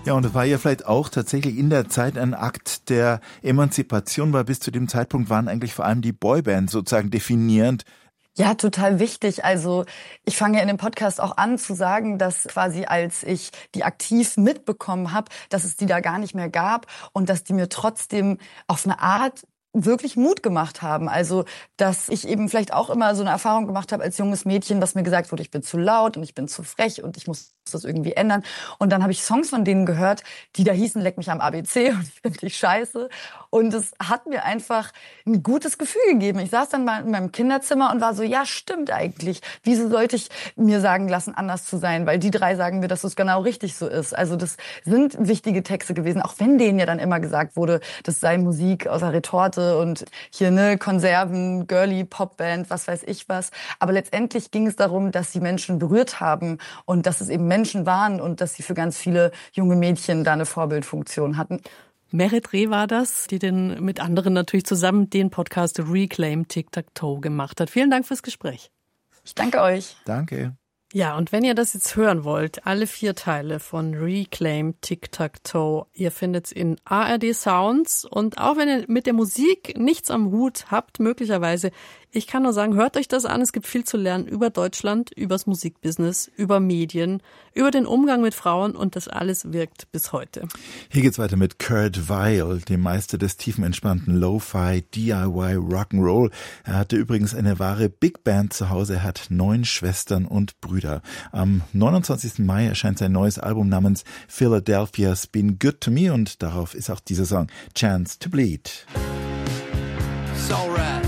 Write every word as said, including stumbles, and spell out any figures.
Ja, und das war ja vielleicht auch tatsächlich in der Zeit ein Akt der Emanzipation, weil bis zu dem Zeitpunkt waren eigentlich vor allem die Boybands sozusagen definierend. Ja, total wichtig. Also ich fange ja in dem Podcast auch an zu sagen, dass quasi als ich die aktiv mitbekommen habe, dass es die da gar nicht mehr gab und dass die mir trotzdem auf eine Art wirklich Mut gemacht haben. Also, dass ich eben vielleicht auch immer so eine Erfahrung gemacht habe als junges Mädchen, dass mir gesagt wurde, ich bin zu laut und ich bin zu frech und ich muss das irgendwie ändern. Und dann habe ich Songs von denen gehört, die da hießen, leck mich am A B C und ich finde dich scheiße. Und es hat mir einfach ein gutes Gefühl gegeben. Ich saß dann mal in meinem Kinderzimmer und war so, ja, stimmt eigentlich. Wieso sollte ich mir sagen lassen, anders zu sein? Weil die drei sagen mir, dass es genau richtig so ist. Also das sind wichtige Texte gewesen, auch wenn denen ja dann immer gesagt wurde, das sei Musik aus der Retorte und hier ne Konserven, Girly, Popband, was weiß ich was. Aber letztendlich ging es darum, dass sie Menschen berührt haben und dass es eben Menschen waren und dass sie für ganz viele junge Mädchen da eine Vorbildfunktion hatten. Merit Reh war das, die den mit anderen natürlich zusammen den Podcast Reclaim Tic-Tac-Toe gemacht hat. Vielen Dank fürs Gespräch. Ich danke euch. Danke. Ja, und wenn ihr das jetzt hören wollt, alle vier Teile von Reclaim Tic-Tac-Toe, ihr findet's in A R D Sounds. Und auch wenn ihr mit der Musik nichts am Hut habt, möglicherweise, ich kann nur sagen, hört euch das an. Es gibt viel zu lernen über Deutschland, übers Musikbusiness, über Medien, über den Umgang mit Frauen und das alles wirkt bis heute. Hier geht's weiter mit Kurt Weill, dem Meister des tiefenentspannten Lo-Fi D I Y Rock'n'Roll. Er hatte übrigens eine wahre Big Band zu Hause. Er hat neun Schwestern und Brüder. Am neunundzwanzigsten Mai erscheint sein neues Album namens Philadelphia's Been Good to Me und darauf ist auch dieser Song Chance to Bleed. It's alright.